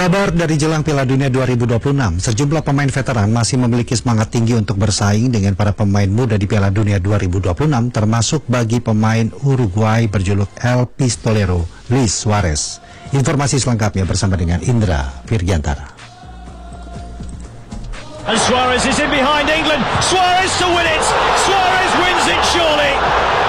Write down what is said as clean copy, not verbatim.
Kabar dari jelang Piala Dunia 2026, sejumlah pemain veteran masih memiliki semangat tinggi untuk bersaing dengan para pemain muda di Piala Dunia 2026, termasuk bagi pemain Uruguay berjuluk El Pistolero, Luis Suarez. Informasi selengkapnya bersama dengan Indra Virgiantara. And Suarez is in behind England. Suarez to win it. Suarez wins it surely.